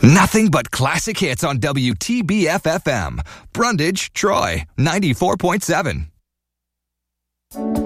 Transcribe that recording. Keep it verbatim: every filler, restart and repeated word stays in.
Nothing but classic hits on W T B F F M. Brundage, Troy, ninety-four point seven.